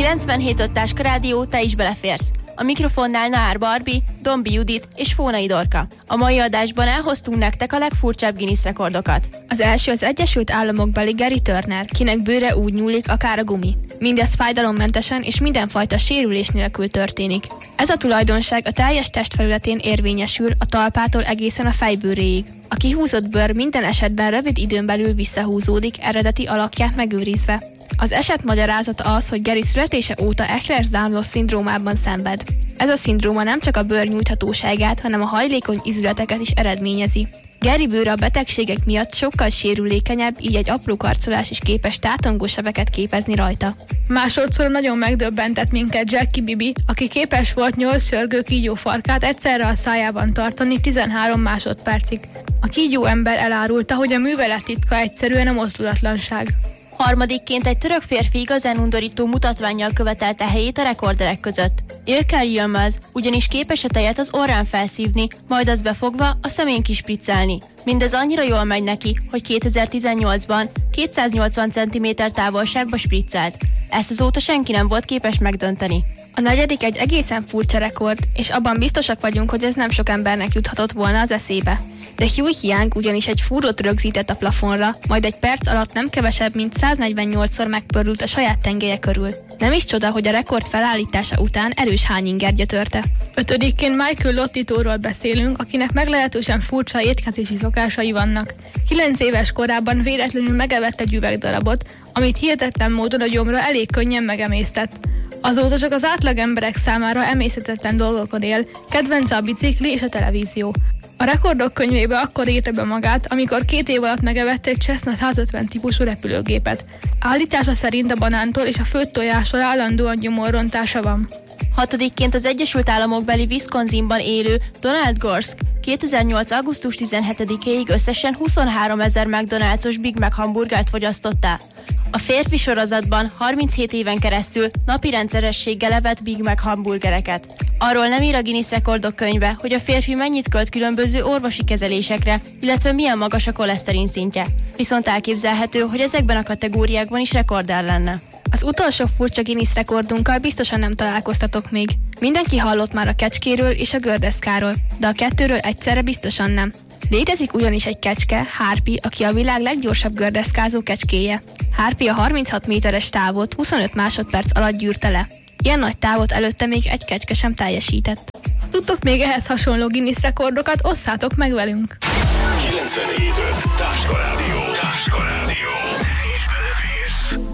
97.5 Táska Rádió, te is beleférsz. A mikrofonnál Nár Barbie, Dombi Judit és Fónai Dorka. A mai adásban elhoztunk nektek a legfurcsább Guinness rekordokat. Az első az Egyesült Államokbeli Gary Turner, kinek bőre úgy nyúlik, akár a gumi. Mindez fájdalommentesen és mindenfajta sérülés nélkül történik. Ez a tulajdonság a teljes testfelületén érvényesül, a talpától egészen a fejbőréig. A kihúzott bőr minden esetben rövid időn belül visszahúzódik, eredeti alakját megőrizve. Az eset magyarázata az, hogy Gary születése óta Ehlers-Danlos szindrómában szenved. Ez a szindróma nem csak a bőr nyújthatóságát, hanem a hajlékony izületeket is eredményezi. Gary bőre a betegségek miatt sokkal sérülékenyebb, így egy apró karcolás is képes tátongó sebeket képezni rajta. Másodszor nagyon megdöbbentett minket Jackie Bibi, aki képes volt 8 sörgő kígyófarkát egyszerre a szájában tartani 13 másodpercig. A kígyó ember elárulta, hogy a művelet titka egyszerűen a mozdulatlanság. Harmadikként egy török férfi igazán undorító mutatvánnyal követelte helyét a rekorderek között. Ilker Yilmaz ugyanis képes a tejet az orrán felszívni, majd azt befogva a szemén kispriccelni. Mindez annyira jól megy neki, hogy 2018-ban 280 cm távolságba spriccelt. Ezt azóta senki nem volt képes megdönteni. A negyedik egy egészen furcsa rekord, és abban biztosak vagyunk, hogy ez nem sok embernek juthatott volna az eszébe. De Hui Hiang ugyanis egy fúrót rögzített a plafonra, majd egy perc alatt nem kevesebb, mint 148-szor megpörült a saját tengelye körül. Nem is csoda, hogy a rekord felállítása után erős hányingergye törte. Ötödikként Michael Lottitóról beszélünk, akinek meglehetősen furcsa étkezési szokásai vannak. 9 éves korában véletlenül megevett egy üvegdarabot, amit hihetetlen módon a gyomra elég könnyen megemésztett. Azóta csak az átlag emberek számára emészhetetlen dolgokon él, kedvence a bicikli és a televízió. A rekordok könyvébe akkor írta be magát, amikor 2 év alatt megevett egy Cessna 150 típusú repülőgépet. Állítása szerint a banántól és a főtt tojástól állandóan gyomorrontása van. Hatodikként az Egyesült Államokbeli Wisconsinban élő Donald Gorsk 2008. augusztus 17-éig összesen 23 000 McDonald's-os Big Mac hamburgert fogyasztott el. A férfi sorozatban 37 éven keresztül napi rendszerességgel evett Big Mac hamburgereket. Arról nem ír a Guinness rekordok könyve, hogy a férfi mennyit költ különböző orvosi kezelésekre, illetve milyen magas a koleszterin szintje. Viszont elképzelhető, hogy ezekben a kategóriákban is rekorder lenne. Az utolsó furcsa Guinness rekordunkkal biztosan nem találkoztatok még. Mindenki hallott már a kecskéről és a gördeszkáról, de a kettőről egyszerre biztosan nem. Létezik ugyanis egy kecske, Harpy, aki a világ leggyorsabb gördeszkázó kecskéje. Harpy a 36 méteres távot 25 másodperc alatt gyűrte le. Ilyen nagy távot előtte még egy kecske sem teljesített. Ha tudtok még ehhez hasonló Guinness rekordokat, osszátok meg velünk! 97.5 Táska Rádió.